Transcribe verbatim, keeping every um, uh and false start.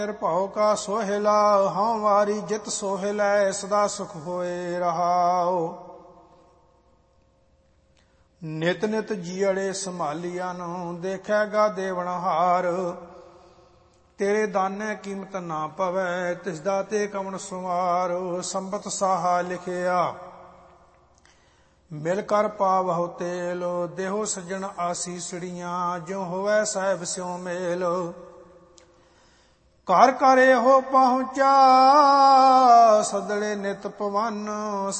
ਭਉ ਕਾ ਸੋਹਿਲਾ ਹਉ ਵਾਰੀ ਜਿਤ ਸੋਹਿਲੈ ਸਦਾ ਸੁਖ ਹੋਏ ਰਹਾਉ। ਨਿਤ ਨਿਤ ਜੀਅੜੇ ਸੰਭਾਲੀਆਂ ਨੂੰ ਦੇਖੈਗਾ ਦੇਵਨਹਾਰ। ਤੇਰੇ ਦਾਨੇ ਕੀਮਤ ਨਾ ਪਵੈ ਤਿਸਦਾ ਤੇ ਕਵਣ ਸੁਮਾਰ। ਸੰਬਤ ਸਾਹਾ ਲਿਖਿਆ ਮਿਲ ਕਰ ਪਾਵਹੁ ਤੇਲ। ਦੇਹੋ ਸੱਜਣ ਆਸੀਸੜੀਆਂ ਜਿਉ ਹੋਵੈ ਸਾਹਿਬ ਸਿਉ ਮੇਲ। ਘਰ ਘਰ ਇਹੋ ਪਹੁੰਚਾ ਸਦਲੇ ਨਿਤ ਪਵਨ